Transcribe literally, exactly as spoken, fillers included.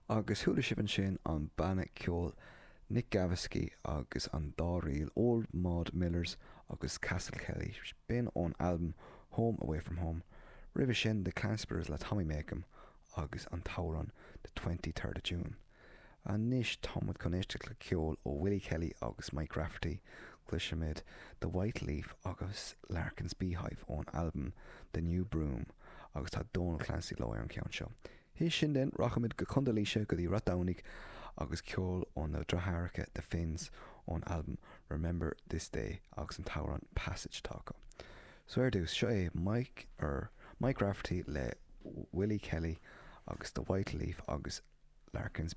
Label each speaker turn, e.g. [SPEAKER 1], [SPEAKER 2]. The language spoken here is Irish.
[SPEAKER 1] agus thuúla sibh an sin an banna ceol Nick Gavesky agus an dáríil Old Maud Millers agus Castle Kelly bin ón album Home Away From Home. Ribh sin the Clansburghs le Tommy Makem agus an Tauron the twenty-third of June. An níis támad chun éiste le ceol ó Willie Kelly agus Mike Rafferty gluisimid The White Leaf agus Larkin's Beehive ón album The New Broom agus tá Donald Clancy le ar an ceann seo. Hí sin den rachamid go condolíise go dtí Rathdownig agus ceol ón na Drotharacha The Finns ón album Remember This Day agus an Tauron Passage Taco. So er dús seo é Mike ar Mike Rafferty le Willie Kelly agus The White Leaf agus Larkin's